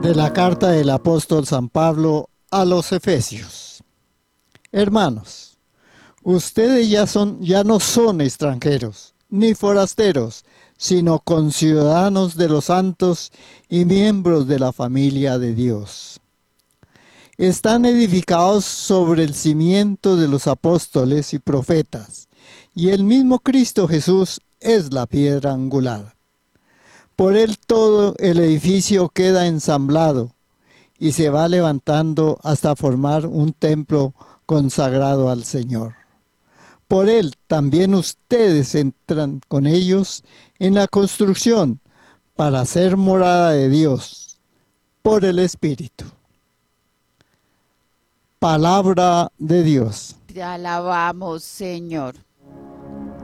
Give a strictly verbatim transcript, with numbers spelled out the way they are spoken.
De la carta del apóstol San Pablo a los Efesios. Hermanos, ustedes ya, son, ya no son extranjeros, ni forasteros, sino conciudadanos de los santos y miembros de la familia de Dios. Están edificados sobre el cimiento de los apóstoles y profetas, y el mismo Cristo Jesús es la piedra angular. Por él todo el edificio queda ensamblado y se va levantando hasta formar un templo consagrado al Señor. Por él también ustedes entran con ellos en la construcción para ser morada de Dios por el Espíritu. Palabra de Dios. Te alabamos, Señor.